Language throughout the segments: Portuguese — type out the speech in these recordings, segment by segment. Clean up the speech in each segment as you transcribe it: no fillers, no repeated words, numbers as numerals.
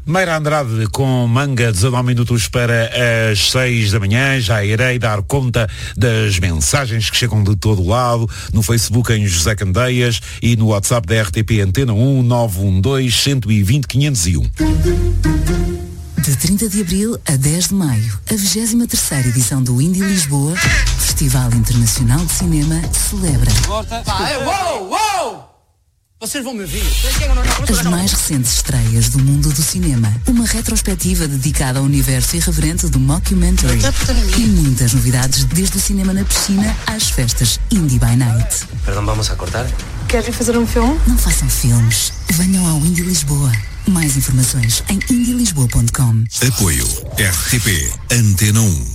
Meira Andrade com Manga, 19 minutos para as 6 da manhã. Já irei dar conta das mensagens que chegam de todo lado, no Facebook em José Candeias e no WhatsApp da RTP Antena 1 912 120 501. De 30 de abril a 10 de maio, a 23ª edição do Indie Lisboa, Festival Internacional de Cinema, celebra Vocês vão me ouvir. as mais recentes estreias do mundo do cinema, uma retrospectiva dedicada ao universo irreverente do mockumentary e muitas novidades desde o cinema na piscina às festas Indie by Night. Perdão, vamos a cortar? Querem fazer um filme? Não façam filmes, venham ao Indie Lisboa. Mais informações em indielisboa.com. Apoio RTP Antena 1.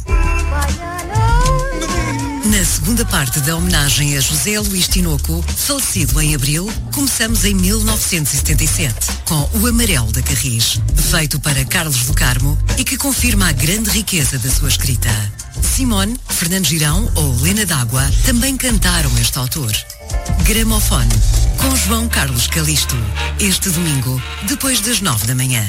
Na segunda parte da homenagem a José Luís Tinoco, falecido em abril, começamos em 1977, com O Amarelo da Carris, feito para Carlos do Carmo e que confirma a grande riqueza da sua escrita. Simone, Fernando Girão ou Lena D'Água também cantaram este autor. Gramofone, com João Carlos Calisto, este domingo, depois das 9 da manhã.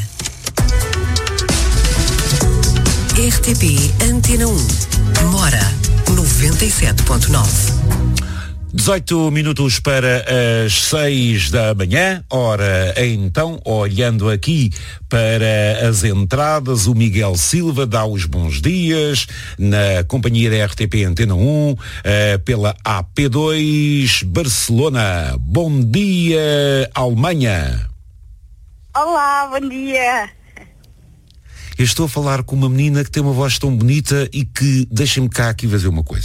RTP Antena 1, Mora 97.9. 18 minutos para as 6 da manhã. Ora, então, olhando aqui para as entradas, o Miguel Silva dá os bons dias na companhia da RTP Antena 1 pela AP2 Barcelona. Bom dia, Alemanha. Olá, bom dia. Eu estou a falar com uma menina que tem uma voz tão bonita e que, deixem-me cá aqui fazer uma coisa.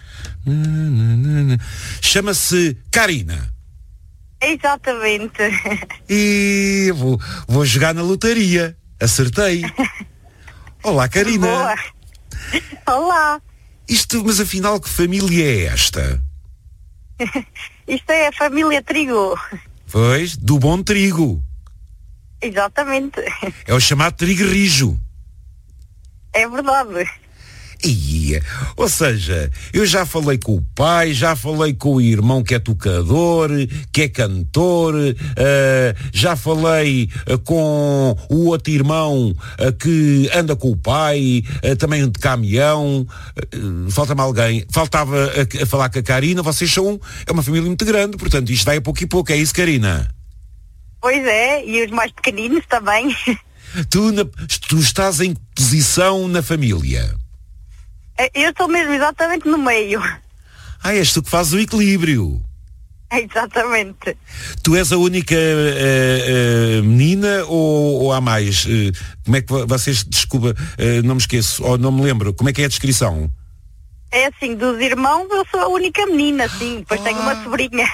Chama-se Karina. Exatamente. E vou jogar na lotaria. Acertei. Olá, Karina. Boa. Olá. Mas afinal, que família é esta? Isto é a família Trigo. Pois, do bom trigo. Exatamente. É o chamado trigo rijo. É verdade. Ou seja, eu já falei com o pai, já falei com o irmão que é tocador, que é cantor, já falei com o outro irmão que anda com o pai, também de caminhão. Falta-me alguém. Faltava a falar com a Karina. Vocês é uma família muito grande, portanto isto vai a pouco e pouco, é isso, Karina? Pois é, e os mais pequeninos também. Tu estás em posição na família? Eu estou mesmo exatamente no meio. És tu que fazes o equilíbrio. Exatamente. Tu és a única menina ou há mais? Como é que vocês, desculpa, não me esqueço, ou não me lembro, como é que é a descrição? É assim, dos irmãos eu sou a única menina, sim, depois tenho uma sobrinha.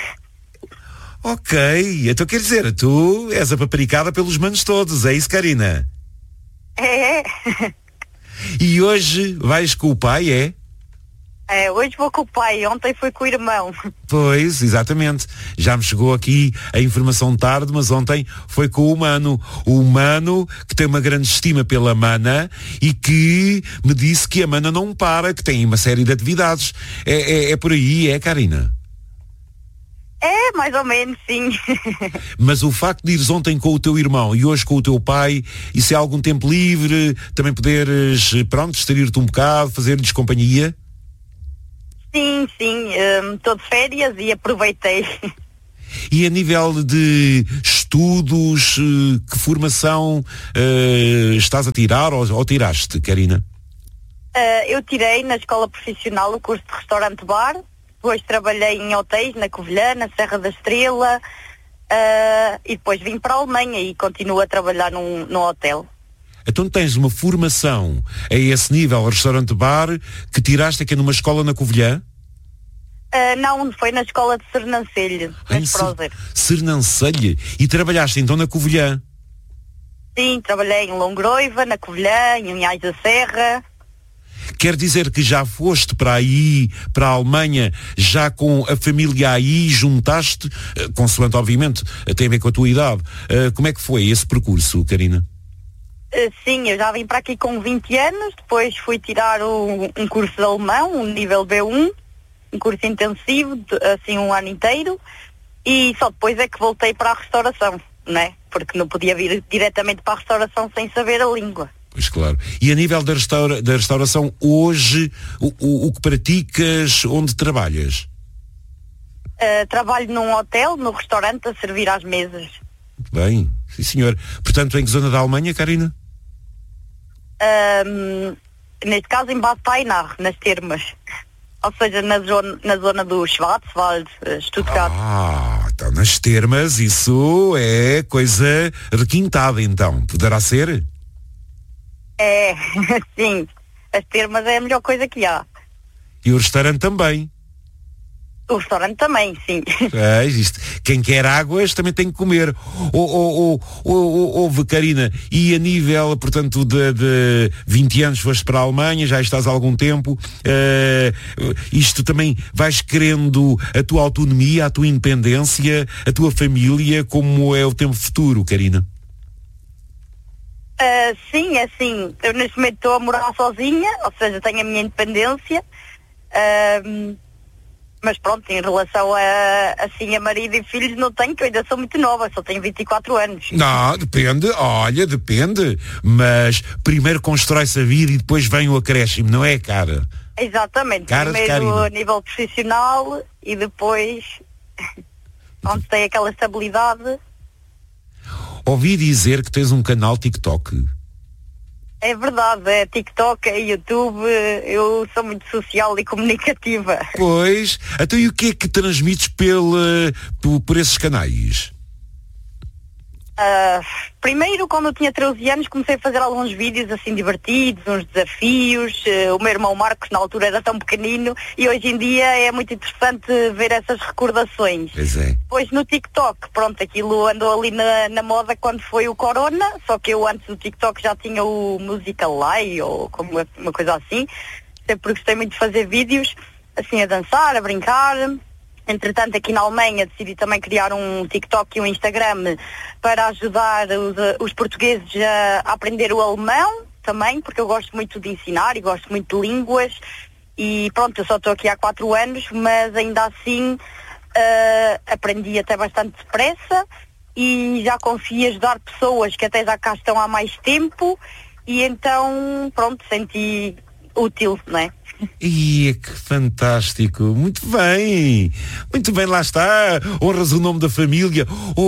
Ok, então quer dizer, tu és a paparicada pelos manos todos, é isso, Karina? É. E hoje vais com o pai, é? Hoje vou com o pai, ontem fui com o irmão. Pois, exatamente. Já me chegou aqui a informação tarde, mas ontem foi com o Mano. O Mano, que tem uma grande estima pela Mana e que me disse que a Mana não para, que tem uma série de atividades. É por aí, é, Karina? É, mais ou menos, sim. Mas o facto de ires ontem com o teu irmão e hoje com o teu pai, isso é algum tempo livre? Também poderes, distrair-te um bocado, fazer-lhes companhia? Sim, estou de férias e aproveitei. E a nível de estudos, que formação estás a tirar ou tiraste, Karina? Eu tirei na escola profissional o curso de restaurante-bar. Depois trabalhei em hotéis na Covilhã, na Serra da Estrela, e depois vim para a Alemanha e continuo a trabalhar num hotel. Então tens uma formação a esse nível, restaurante-bar, que tiraste aqui numa escola na Covilhã? Não, foi na escola de Sernancelho, na Sproser. Sernancelho? E trabalhaste então na Covilhã? Sim, trabalhei em Longroiva, na Covilhã, em Ais da Serra. Quer dizer que já foste para aí, para a Alemanha, já com a família aí, juntaste, consoante obviamente, tem a ver com a tua idade. Como é que foi esse percurso, Karina? Sim, eu já vim para aqui com 20 anos, depois fui tirar um curso de alemão, um nível B1, um curso intensivo, assim um ano inteiro, e só depois é que voltei para a restauração, né? porque não podia vir diretamente para a restauração sem saber a língua. Pois claro. E a nível da restauração, hoje, o que praticas, onde trabalhas? Trabalho num hotel, no restaurante, a servir às mesas. Muito bem, sim senhor. Portanto, em que zona da Alemanha, Karina? Neste caso em Bad Tainach, nas Termas. Ou seja, na zona do Schwarzwald, Stuttgart. Então nas Termas isso é coisa requintada então, poderá ser? É, sim. As Termas é a melhor coisa que há. E o restaurante também? O restaurante também, sim. Isto. Quem quer águas também tem que comer. Ouve, Karina, e a nível, portanto, de 20 anos foste para a Alemanha, já estás há algum tempo, isto também vais querendo a tua autonomia, a tua independência, a tua família, como é o tempo futuro, Karina? Sim, é assim. Eu neste momento estou a morar sozinha, ou seja, tenho a minha independência. Mas pronto, em relação a marido e filhos não tenho, que eu ainda sou muito nova, só tenho 24 anos. Não, depende, depende. Mas primeiro constrói-se a vida e depois vem o acréscimo, não é, cara? Exatamente, primeiro a nível profissional e depois, onde tem aquela estabilidade. Ouvi dizer que tens um canal TikTok. É verdade, é TikTok, é YouTube, eu sou muito social e comunicativa. Pois, então e o que é que transmites por esses canais? Primeiro, quando eu tinha 13 anos, comecei a fazer alguns vídeos assim divertidos, uns desafios. O meu irmão Marcos, na altura, era tão pequenino e hoje em dia é muito interessante ver essas recordações. Pois é. Depois no TikTok, pronto, aquilo andou ali na moda quando foi o Corona, só que eu antes do TikTok já tinha o Musical Live ou como uma coisa assim. Sempre gostei muito de fazer vídeos, assim, a dançar, a brincar. Entretanto, aqui na Alemanha decidi também criar um TikTok e um Instagram para ajudar os portugueses a aprender o alemão também, porque eu gosto muito de ensinar e gosto muito de línguas. E pronto, eu só estou aqui há 4 anos, mas ainda assim aprendi até bastante depressa e já confio em ajudar pessoas que até já cá estão há mais tempo e então, pronto, senti útil, não é? Ia, que fantástico, muito bem, lá está, honras o nome da família.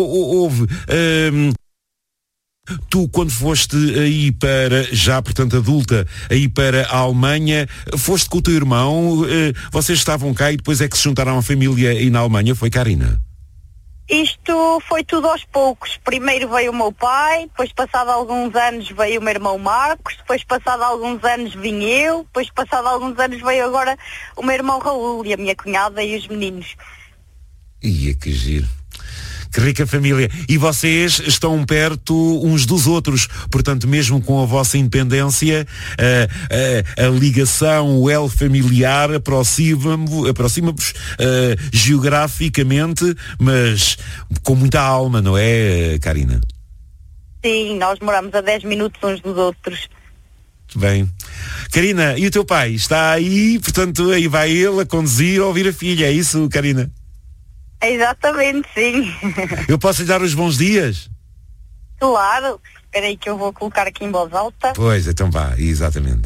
Tu quando foste aí para, já portanto adulta, aí para a Alemanha, foste com o teu irmão, vocês estavam cá e depois é que se juntaram à família aí na Alemanha, foi, Karina? Isto foi tudo aos poucos. Primeiro veio o meu pai, depois passado alguns anos veio o meu irmão Marcos, depois passado alguns anos vim eu, depois passado alguns anos veio agora o meu irmão Raul e a minha cunhada e os meninos. Ia, que giro. Que rica família. E vocês estão perto uns dos outros, portanto, mesmo com a vossa independência, a ligação, o elo familiar aproxima-vos geograficamente, mas com muita alma, não é, Karina? Sim, nós moramos a 10 minutos uns dos outros. Muito bem. Karina, e o teu pai? Está aí, portanto, aí vai ele a conduzir, a ouvir a filha, é isso, Karina? Exatamente, sim. Eu posso lhe dar os bons dias? Claro. Espera aí que eu vou colocar aqui em voz alta. Pois, então vá, exatamente.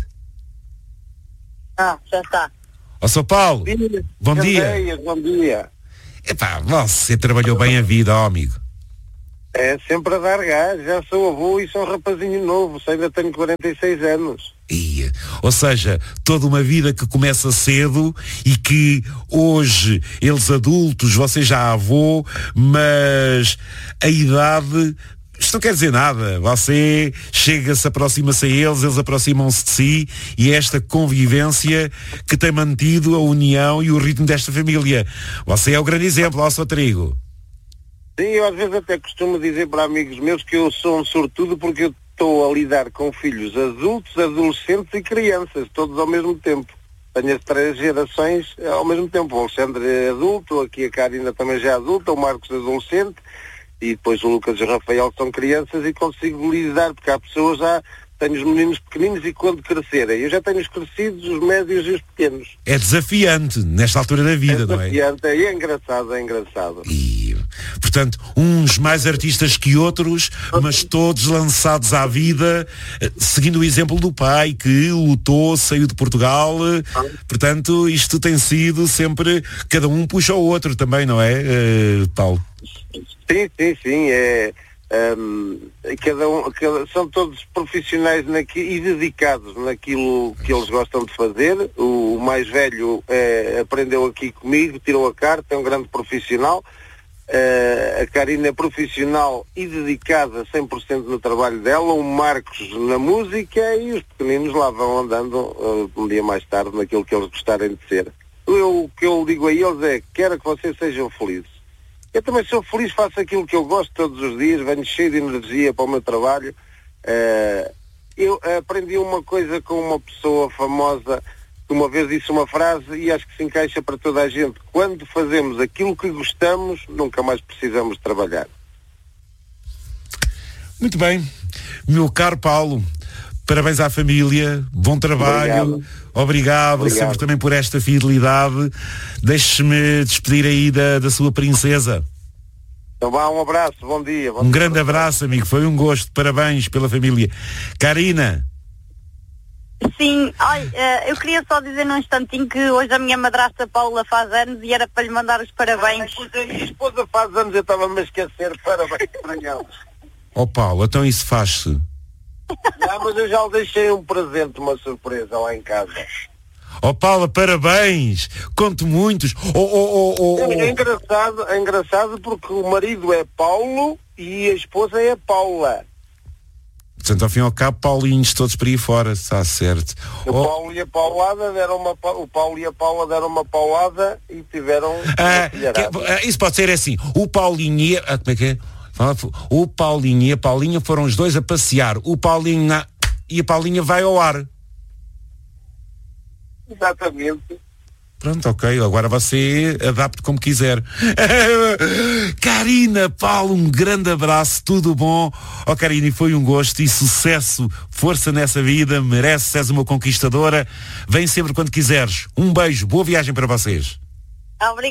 Já está. Ó, São Paulo, bom dia. Bom dia. Epá, você trabalhou bem a vida, ó, amigo. É sempre a dar gás, já sou avô e sou um rapazinho novo, ainda tenho 46 anos. Ou seja, toda uma vida que começa cedo e que hoje, eles adultos, você já avô, mas a idade, isto não quer dizer nada. Você chega-se, aproxima-se a eles, eles aproximam-se de si e é esta convivência que tem mantido a união e o ritmo desta família. Você é o grande exemplo, ó, Sr. Trigo. Sim, eu às vezes até costumo dizer para amigos meus que eu sou um sortudo porque eu estou a lidar com filhos adultos, adolescentes e crianças, todos ao mesmo tempo. Tenho as 3 gerações ao mesmo tempo. O Alexandre é adulto, aqui a Karina também já é adulta, o Marcos é adolescente e depois o Lucas e o Rafael são crianças e consigo lidar, porque há pessoas já... Tenho os meninos pequeninos e quando crescerem. Eu já tenho os crescidos, os médios e os pequenos. É desafiante nesta altura da vida, não é? É desafiante, é engraçado, é engraçado. Portanto, uns mais artistas que outros, mas todos lançados à vida, seguindo o exemplo do pai, que lutou, saiu de Portugal. Portanto, isto tem sido sempre, cada um puxa o outro também, não é, Paulo? Sim. São todos profissionais e dedicados naquilo que eles gostam de fazer. O mais velho aprendeu aqui comigo, tirou a carta, é um grande profissional. A Karina é profissional e dedicada 100% no trabalho dela, o Marcos na música, e os pequeninos lá vão andando um dia mais tarde naquilo que eles gostarem de ser. O que eu digo a eles é: quero que vocês sejam felizes. Eu também sou feliz, faço aquilo que eu gosto todos os dias, venho cheio de energia para o meu trabalho. Eu aprendi uma coisa com uma pessoa famosa, que uma vez disse uma frase e acho que se encaixa para toda a gente: quando fazemos aquilo que gostamos, nunca mais precisamos de trabalhar. Muito bem, meu caro Paulo, parabéns à família, bom trabalho, obrigado sempre também por esta fidelidade. Deixe-me despedir aí da sua princesa. Então vá, um abraço, bom dia. Um grande abraço, amigo, foi um gosto, parabéns pela família. Karina. Sim, olha, eu queria só dizer num instantinho que hoje a minha madrasta Paula faz anos e era para lhe mandar os parabéns. A minha esposa faz anos, eu estava-me a esquecer, parabéns para ela. Paulo, então isso faz-se? Não, mas eu já lhe deixei um presente, uma surpresa lá em casa. Paula, parabéns! Conto muitos. É engraçado porque o marido é Paulo e a esposa é Paula. Portanto, ao fim e ao cabo, Paulinhos todos para aí fora, está certo. O Paulo e a Paulada o Paulo e a Paula deram uma paulada e tiveram isso pode ser assim. O Paulinho e como é que é? O Paulinho e a Paulinha foram os dois a passear. O Paulinho e a Paulinha vai ao ar. Exatamente. Pronto, ok, agora você adapte como quiser. Karina, Paulo, um grande abraço, tudo bom? Karina, foi um gosto e sucesso, força nessa vida, mereces, és uma conquistadora, vem sempre quando quiseres. Um beijo, boa viagem para vocês. Obrigada.